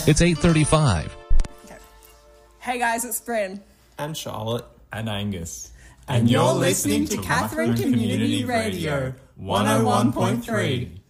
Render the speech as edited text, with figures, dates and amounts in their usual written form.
It's 8:35. Okay. Hey guys, it's Bryn. And Charlotte. And Angus. And you're listening to Katherine Community Radio 101.3.